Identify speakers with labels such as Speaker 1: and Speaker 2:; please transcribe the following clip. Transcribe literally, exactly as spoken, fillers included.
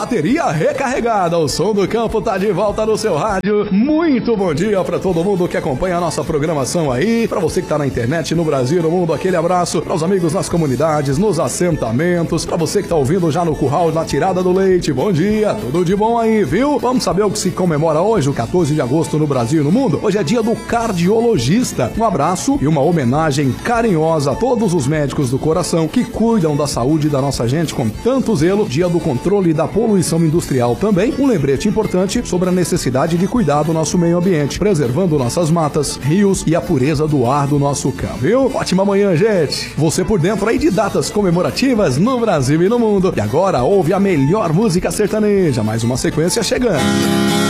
Speaker 1: bateria recarregada. O som do campo tá de volta no seu rádio. Muito bom dia pra todo mundo que acompanha a nossa programação aí. Pra você que tá na internet, no Brasil, no mundo, aquele abraço. Para os amigos nas comunidades, nos assentamentos. Pra você que tá ouvindo já no curral, na tirada do leite. Bom dia, tudo de bom aí, viu? Vamos saber o que se comemora hoje, o quatorze de agosto no Brasil e no mundo? Hoje é dia do cardiologista. Um abraço e uma homenagem carinhosa a todos os médicos do coração que cuidam da saúde da nossa gente com tanto zelo. Dia do controle da poluição industrial também. Um lembrete importante sobre a necessidade de cuidar do nosso meio ambiente, preservando nossas matas, rios e a pureza do ar do nosso campo, viu? Ótima manhã, gente! Você por dentro aí de datas comemorativas no Brasil e no mundo. E agora ouve a melhor música sertaneja. Mais uma sequência chegando.